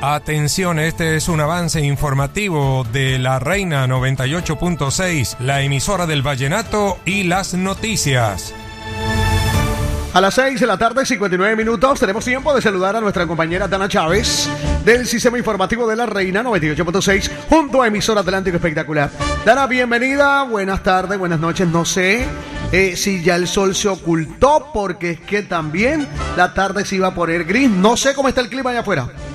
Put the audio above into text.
Atención, este es un avance informativo de La Reina 98.6, la emisora del vallenato y las noticias. A las 6 de la tarde, 59 minutos, tenemos tiempo de saludar a nuestra compañera Dana Chávez del Sistema Informativo de La Reina 98.6 junto a Emisora Atlántico Espectacular. Dana, bienvenida, buenas tardes, buenas noches, no sé si ya el sol se ocultó porque es que también la tarde se iba a poner gris, no sé cómo está el clima allá afuera.